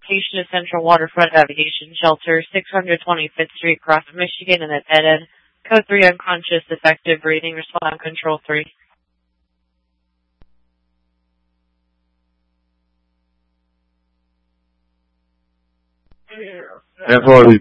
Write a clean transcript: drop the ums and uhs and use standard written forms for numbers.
Patient is Central Waterfront Navigation Shelter, 625th Street, Crawford, Michigan, and it's dead. Code 3 unconscious, effective breathing, respond control 3. F40